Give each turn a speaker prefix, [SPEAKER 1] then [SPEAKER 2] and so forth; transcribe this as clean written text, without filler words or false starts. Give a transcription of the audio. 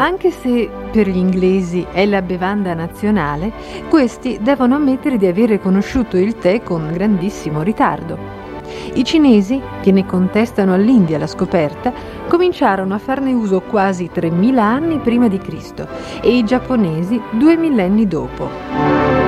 [SPEAKER 1] Anche se per gli inglesi è la bevanda nazionale, questi devono ammettere di avere conosciuto il tè con grandissimo ritardo. I cinesi, che ne contestano all'India la scoperta, cominciarono a farne uso quasi 3000 anni prima di Cristo e i giapponesi 2 millenni dopo.